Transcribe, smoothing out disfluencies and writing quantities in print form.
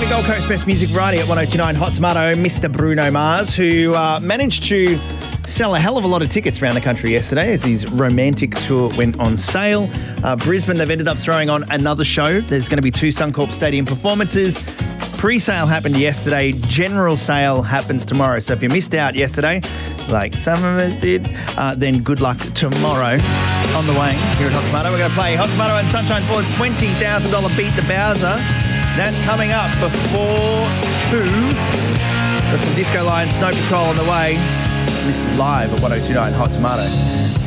the Gold Coast Best Music Variety at 102.9 Hot Tomato, Mr. Bruno Mars, who managed to sell a hell of a lot of tickets around the country yesterday as his romantic tour went on sale. Brisbane, they've ended up throwing on another show. There's going to be 2 Suncorp Stadium performances. Pre-sale happened yesterday. General sale happens tomorrow. So if you missed out yesterday, like some of us did, then good luck tomorrow. On the way here at Hot Tomato, we're going to play Hot Tomato and Sunshine Ford's $20,000 Beat the Bowser. That's coming up before 2. Got some Disco Lion Snow Patrol on the way. This is live at 102.9 Hot Tomato.